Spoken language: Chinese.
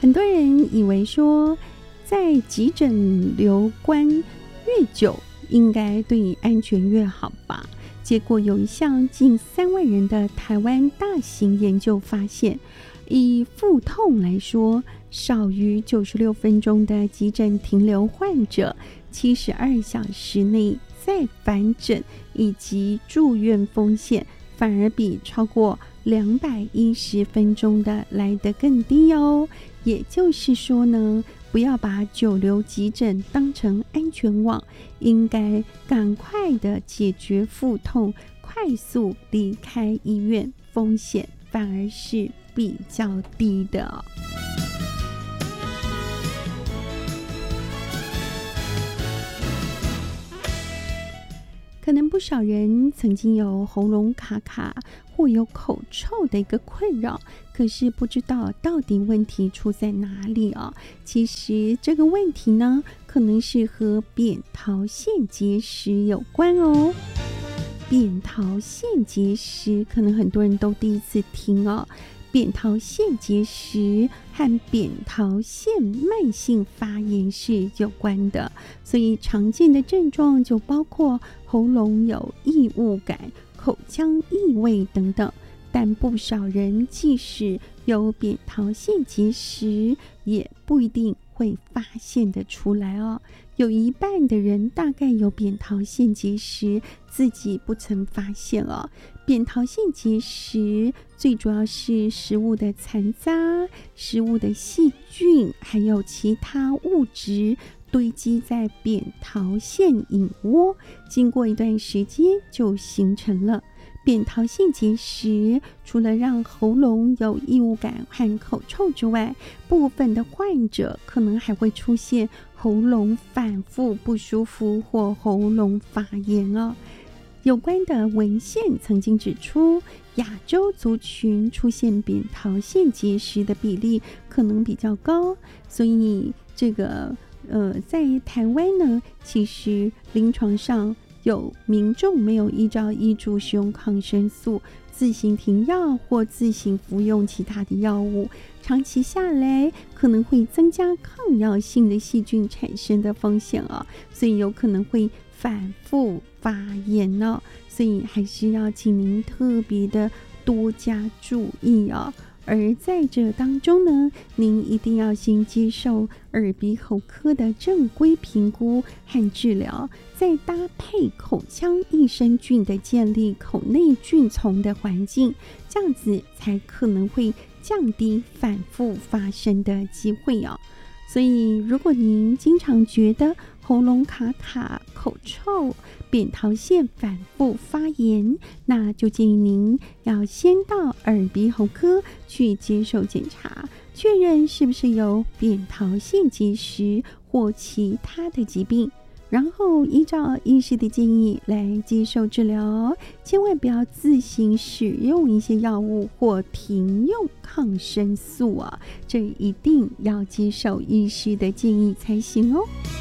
很多人以为说在急诊留观越久应该对你安全越好吧，结果有一项近3万人的台湾大型研究发现，以腹痛来说，少于96分钟的急诊停留患者72小时内再返诊以及住院风险反而比超过210分钟的来得更低哦。也就是说呢，不要把久留急诊当成安全网，应该赶快的解决腹痛，快速离开医院，风险反而是比较低的哦。可能不少人曾经有喉咙卡卡或有口臭的一个困扰，可是不知道到底问题出在哪里哦。其实这个问题呢，可能是和扁桃腺结石有关哦。扁桃腺结石可能很多人都第一次听哦。扁桃腺结石和扁桃腺慢性发炎是有关的，所以常见的症状就包括喉咙有异物感、口腔异味等等。但不少人即使有扁桃腺结石，也不一定会发现得出来哦。有一半的人大概有扁桃腺结石，自己不曾发现哦。扁桃腺结石最主要是食物的残渣、食物的细菌，还有其他物质堆积在扁桃腺隐窝，经过一段时间就形成了。扁桃腺结石除了让喉咙有异物感和口臭之外，部分的患者可能还会出现喉咙反复不舒服或喉咙发炎哦。有关的文献曾经指出，亚洲族群出现扁桃腺结石的比例可能比较高，所以这个在台湾呢，其实临床上有民众没有依照医嘱使用抗生素，自行停药或自行服用其他的药物，长期下来可能会增加抗药性的细菌产生的风险哦，所以有可能会反复发炎哦，所以还是要请您特别的多加注意哦。而在这当中呢，您一定要先接受耳鼻喉科的正规评估和治疗，再搭配口腔益生菌的建立口内菌丛的环境，这样子才可能会降低反复发生的机会哦。所以如果您经常觉得喉咙卡卡、口臭、扁桃腺反复发炎，那就建议您要先到耳鼻喉科去接受检查，确认是不是有扁桃腺结石或其他的疾病，然后依照医师的建议来接受治疗，千万不要自行使用一些药物或停用抗生素啊，这一定要接受医师的建议才行哦。